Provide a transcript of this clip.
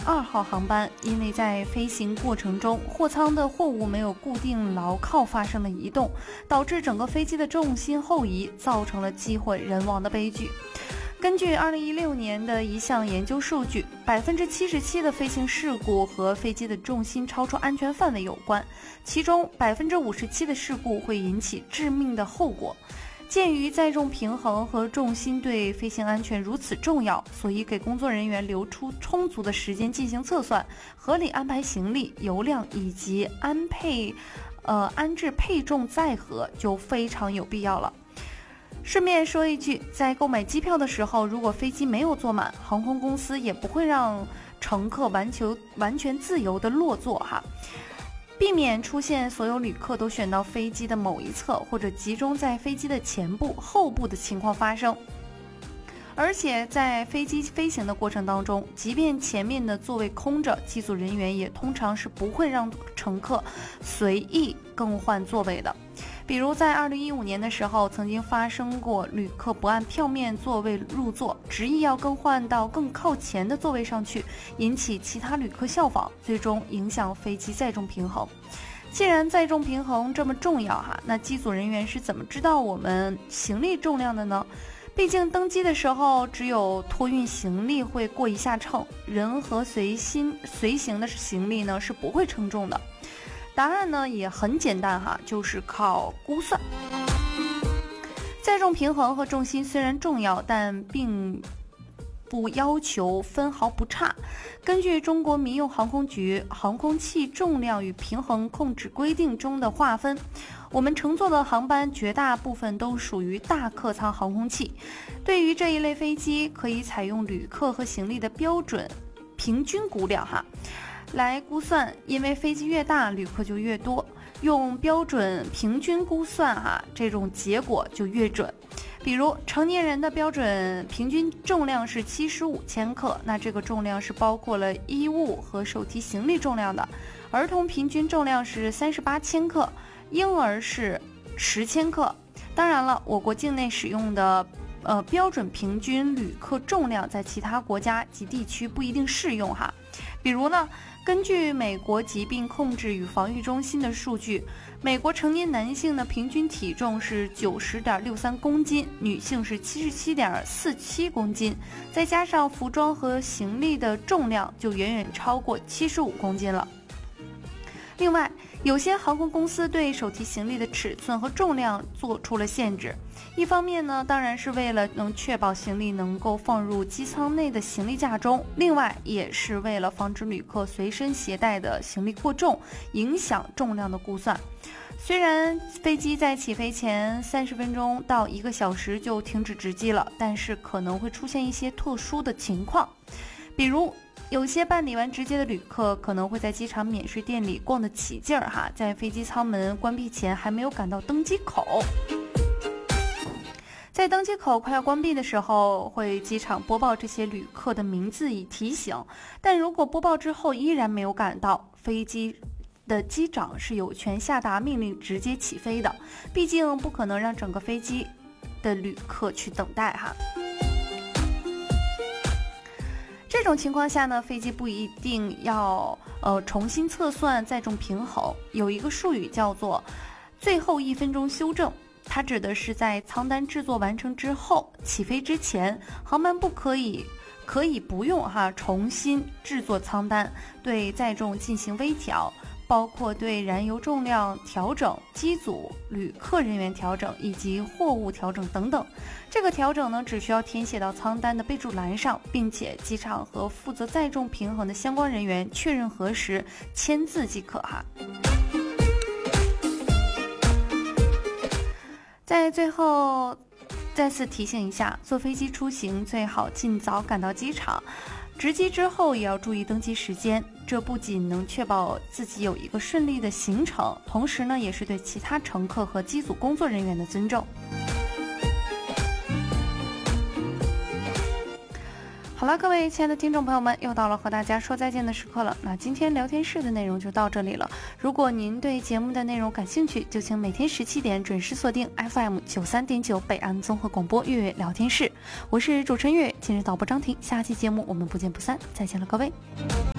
2号航班，因为在飞行过程中货舱的货物没有固定牢靠，发生了移动，导致整个飞机的重心后移，造成了机毁人亡的悲剧。根据2016年的一项研究数据，77%的飞行事故和飞机的重心超出安全范围有关，其中57%的事故会引起致命的后果。鉴于载重平衡和重心对飞行安全如此重要，所以给工作人员留出充足的时间进行测算，合理安排行李、油量以及安置配重载荷就非常有必要了。顺便说一句，在购买机票的时候，如果飞机没有坐满，航空公司也不会让乘客完全自由的落座哈，避免出现所有旅客都选到飞机的某一侧，或者集中在飞机的前部、后部的情况发生。而且在飞机飞行的过程当中，即便前面的座位空着，机组人员也通常是不会让乘客随意更换座位的。比如在2015年的时候，曾经发生过旅客不按票面座位入座，执意要更换到更靠前的座位上去，引起其他旅客效仿，最终影响飞机载重平衡。既然载重平衡这么重要哈，那机组人员是怎么知道我们行李重量的呢？毕竟登机的时候只有托运行李会过一下秤，人和随行的行李呢是不会称重的。答案呢也很简单哈，就是靠估算。载重平衡和重心虽然重要，但并不要求分毫不差。根据中国民用航空局航空器重量与平衡控制规定中的划分，我们乘坐的航班绝大部分都属于大客舱航空器。对于这一类飞机，可以采用旅客和行李的标准平均估量哈来估算，因为飞机越大，旅客就越多，用标准平均估算这种结果就越准。比如成年人的标准平均重量是75千克，那这个重量是包括了衣物和手提行李重量的。儿童平均重量是38千克，婴儿是10千克。当然了，我国境内使用的标准平均旅客重量在其他国家及地区不一定适用哈。比如呢，根据美国疾病控制与防御中心的数据，美国成年男性的平均体重是90.63公斤，女性是77.47公斤，再加上服装和行李的重量，就远远超过75公斤了。另外，有些航空公司对手提行李的尺寸和重量做出了限制，一方面呢，当然是为了能确保行李能够放入机舱内的行李架中，另外也是为了防止旅客随身携带的行李过重，影响重量的估算。虽然飞机在起飞前30分钟到1个小时就停止值机了，但是可能会出现一些特殊的情况，比如有些办理完值机的旅客可能会在机场免税店里逛得起劲儿哈，在飞机舱门关闭前还没有赶到登机口。在登机口快要关闭的时候，会机场播报这些旅客的名字以提醒，但如果播报之后依然没有赶到，飞机的机长是有权下达命令直接起飞的，毕竟不可能让整个飞机的旅客去等待哈。这种情况下呢，飞机不一定要重新测算载重平衡，有一个术语叫做最后1分钟修正，它指的是在舱单制作完成之后，起飞之前，航班部可以不用重新制作舱单，对载重进行微调，包括对燃油重量调整、机组、旅客人员调整以及货物调整等等。这个调整呢，只需要填写到舱单的备注栏上，并且机场和负责载重平衡的相关人员确认核实，签字即可哈。在最后再次提醒一下，坐飞机出行最好尽早赶到机场，值机之后也要注意登机时间，这不仅能确保自己有一个顺利的行程，同时呢，也是对其他乘客和机组工作人员的尊重。好了，各位亲爱的听众朋友们，又到了和大家说再见的时刻了。那今天聊天室的内容就到这里了。如果您对节目的内容感兴趣，就请每天17点准时锁定 FM 93.9北安综合广播粤语聊天室。我是主持人月，今日导播张婷，下期节目我们不见不散，再见了各位。